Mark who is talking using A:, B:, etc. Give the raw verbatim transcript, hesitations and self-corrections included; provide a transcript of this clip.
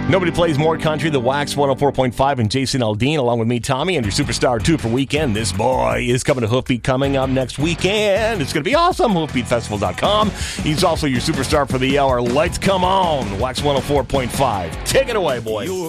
A: Nobody plays more country than Wax one oh four point five and Jason Aldean, along with me, Tommy, and your Superstar two for weekend. This boy is coming to Hoofbeat coming up next weekend. It's going to be awesome. hoofbeat festival dot com. He's also your Superstar for the hour. Lights come on. Wax one oh four point five. Take it away, boys.